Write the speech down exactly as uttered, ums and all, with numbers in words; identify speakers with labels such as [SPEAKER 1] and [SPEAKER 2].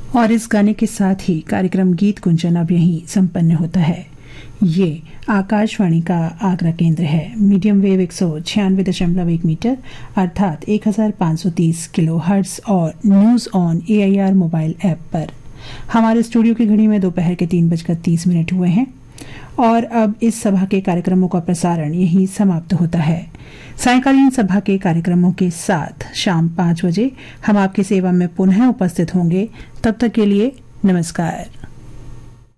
[SPEAKER 1] और इस गाने के साथ ही कार्यक्रम गीत कुंचन अब यहीं संपन्न होता है। ये आकाशवाणी का आगरा केंद्र है। मीडियम वेव एक सौ छियानवे दशमलव एक मीटर अर्थात एक हजार पाँच सौ तीस किलो हर्ट्ज और news on A I R mobile app पर। हमारे स्टूडियो की घड़ी में दोपहर के तीन बजकर तीस मिनट हुए हैं और अब इस सभा के कार्यक्रमों का प्रसारण यहीं समाप्त होता है। सायंकालीन सभा के कार्यक्रमों के साथ शाम पाँच बजे हम आपकी सेवा में पुनः उपस्थित होंगे। तब तक के लिए नमस्कार।